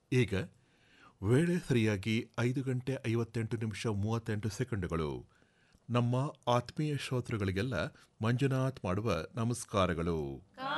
ಈಗ ವೇಳೆ ಸರಿಯಾಗಿ 5 ಗಂಟೆ 58 ನಿಮಿಷ 38 ಸೆಕೆಂಡುಗಳು. ನಮ್ಮ ಆತ್ಮೀಯ ಶ್ರೋತೃಗಳಿಗೆಲ್ಲ ಮಂಜುನಾಥ್ ಮಾಡುವ ನಮಸ್ಕಾರಗಳು.